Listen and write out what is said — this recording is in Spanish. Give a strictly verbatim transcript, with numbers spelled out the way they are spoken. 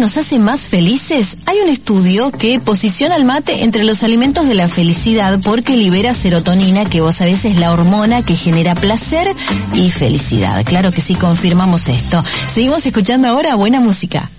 nos hace más felices? Hay un estudio que posiciona el mate entre los alimentos de la felicidad porque libera serotonina, que vos sabés es la hormona que genera placer y felicidad. Claro que sí, confirmamos esto. Seguimos escuchando ahora buena música.